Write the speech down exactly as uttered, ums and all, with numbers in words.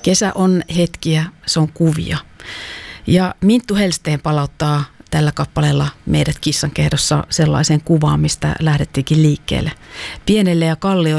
Kesä on hetkiä, se on kuvia. Ja Minttu Hellsten palauttaa tällä kappaleella meidät Kissankehdossa sellaiseen kuvaan, mistä lähdettiinkin liikkeelle. Pienelle ja kalliolle